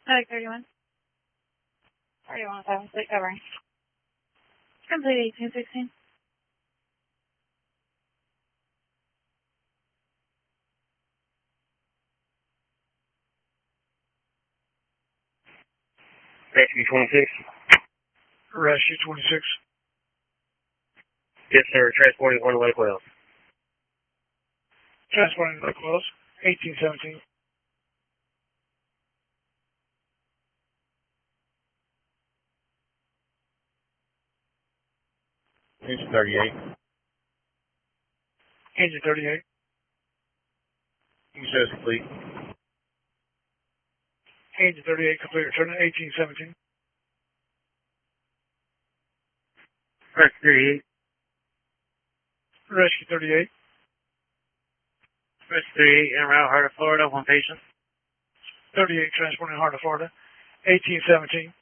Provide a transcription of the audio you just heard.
Medic 31. 31, sleep covering. Complete 1816. Rescue 26. Rescue 26. Yes, sir. Transporting one Lake Wells. Transporting Lake Wells. 1817. Engine 38. Engine 38. You show us complete. Engine 38 complete. Return to 1817. Rescue 38. Rescue 38. Rescue 38 en route, Heart of Florida, one patient. 38 transporting Heart of Florida. 1817.